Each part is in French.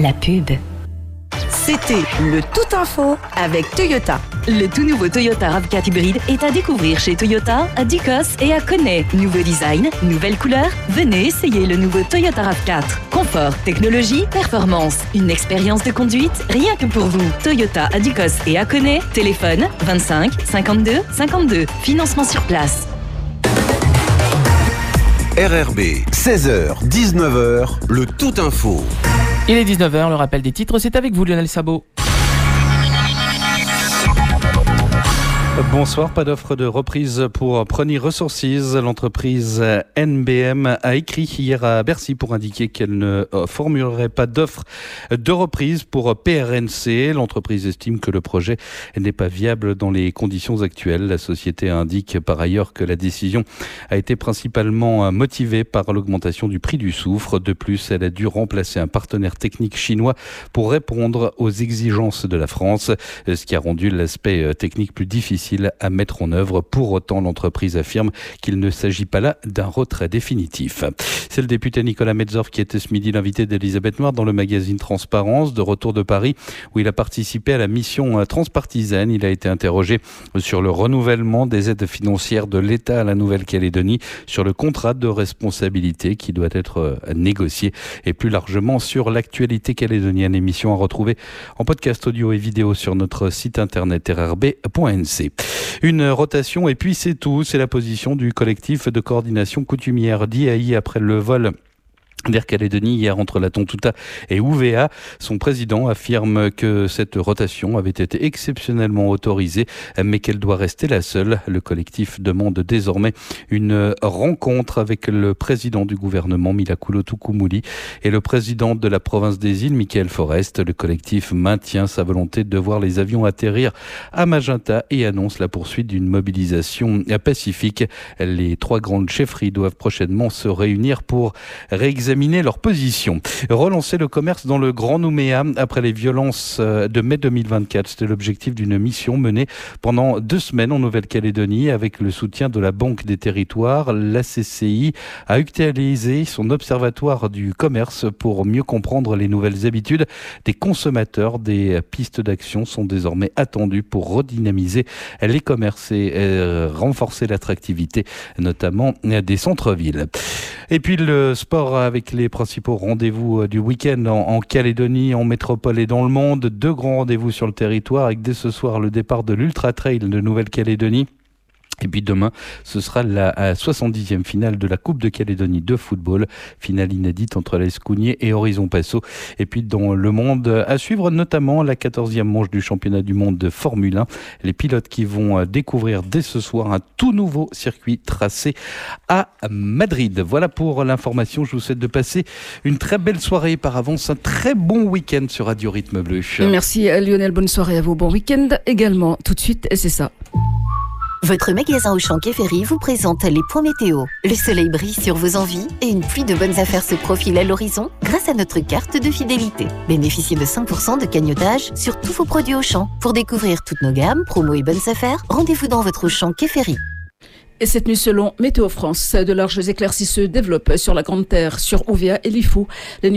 la pub. C'était le Tout Info avec Toyota. Le tout nouveau Toyota RAV4 hybride est à découvrir chez Toyota, à Ducos et à Koné. Nouveau design, nouvelle couleur. Venez essayer le nouveau Toyota RAV4. Confort, technologie, performance. Une expérience de conduite rien que pour vous. Toyota à Ducos et à Koné. Téléphone 25 52 52. Financement sur place. RRB, 16h, 19h, le Tout Info. Il est 19h, le rappel des titres, c'est avec vous Lionel Sabot. Bonsoir, pas d'offre de reprise pour Prony Resources. L'entreprise NBM a écrit hier à Bercy pour indiquer qu'elle ne formulerait pas d'offre de reprise pour PRNC. L'entreprise estime que le projet n'est pas viable dans les conditions actuelles. La société indique par ailleurs que la décision a été principalement motivée par l'augmentation du prix du soufre. De plus, elle a dû remplacer un partenaire technique chinois pour répondre aux exigences de la France, ce qui a rendu l'aspect technique plus difficile à mettre en œuvre. Pour autant, l'entreprise affirme qu'il ne s'agit pas là d'un retrait définitif. C'est le député Nicolas Metzorf qui était ce midi l'invité d'Elisabeth Noir dans le magazine Transparence, de retour de Paris, où il a participé à la mission transpartisane. Il a été interrogé sur le renouvellement des aides financières de l'État à la Nouvelle-Calédonie, sur le contrat de responsabilité qui doit être négocié et plus largement sur l'actualité calédonienne. Émission à retrouver en podcast audio et vidéo sur notre site internet rrb.nc. Une rotation et puis c'est tout. C'est la position du collectif de coordination coutumière d'IAI après le vol d'Air Calédonie hier entre la Tontouta et Ouvéa. Son président affirme que cette rotation avait été exceptionnellement autorisée, mais qu'elle doit rester la seule. Le collectif demande désormais une rencontre avec le président du gouvernement, Milakulo Tukumuli, et le président de la province des îles, Michael Forest. Le collectif maintient sa volonté de voir les avions atterrir à Magenta et annonce la poursuite d'une mobilisation pacifique. Les trois grandes chefferies doivent prochainement se réunir pour réexaminer leur position. Relancer le commerce dans le Grand Nouméa après les violences de mai 2024. C'était l'objectif d'une mission menée pendant 2 semaines en Nouvelle-Calédonie avec le soutien de la Banque des Territoires. La CCI a utilisé son observatoire du commerce pour mieux comprendre les nouvelles habitudes des consommateurs. Des pistes d'action sont désormais attendues pour redynamiser les commerces et renforcer l'attractivité, notamment des centres-villes. Et puis le sport avec les principaux rendez-vous du week-end en Calédonie, en métropole et dans le monde. 2 grands rendez-vous sur le territoire avec dès ce soir le départ de l'Ultra Trail de Nouvelle-Calédonie. Et puis demain, ce sera la 70e finale de la Coupe de Calédonie de football. Finale inédite entre l'Escougnier et Horizon Passo. Et puis dans le monde, à suivre notamment la 14e manche du championnat du monde de Formule 1. Les pilotes qui vont découvrir dès ce soir un tout nouveau circuit tracé à Madrid. Voilà pour l'information. Je vous souhaite de passer une très belle soirée par avance. Un très bon week-end sur Radio Rythme Bleu. Merci Lionel, bonne soirée à vous. Bon week-end également. Tout de suite, et c'est ça. Votre magasin Auchan Quai Ferry vous présente les points météo. Le soleil brille sur vos envies et une pluie de bonnes affaires se profile à l'horizon grâce à notre carte de fidélité. Bénéficiez de 5% de cagnotage sur tous vos produits Auchan. Pour découvrir toutes nos gammes, promos et bonnes affaires, rendez-vous dans votre Auchan Quai Ferry. Et cette nuit, selon Météo France, de larges éclaircies se développent sur la Grande Terre, sur Ouvéa et Lifou.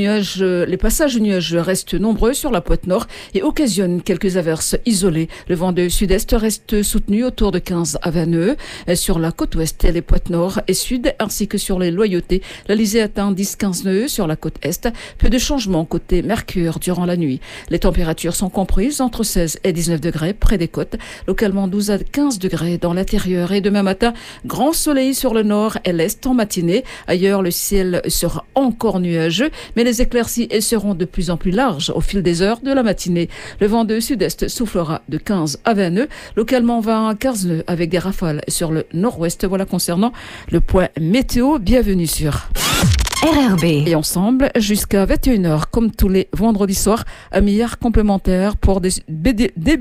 Les passages de nuages restent nombreux sur la pointe nord et occasionnent quelques averses isolées. Le vent de sud-est reste soutenu autour de 15 à 20 nœuds. Sur la côte ouest, les pointes nord et sud, ainsi que sur les Loyautés, l'Alizé atteint 10-15 nœuds. Sur la côte est, peu de changements côté Mercure durant la nuit. Les températures sont comprises entre 16 et 19 degrés près des côtes, localement 12 à 15 degrés dans l'intérieur. Et demain matin, grand soleil sur le nord et l'est en matinée. Ailleurs, le ciel sera encore nuageux, mais les éclaircies seront de plus en plus larges au fil des heures de la matinée. Le vent de sud-est soufflera de 15 à 20 nœuds, localement 20 à 15 nœuds avec des rafales sur le nord-ouest. Voilà concernant le point météo. Bienvenue sur RRB. Et ensemble, jusqu'à 21h, comme tous les vendredis soirs, un milliard complémentaire pour des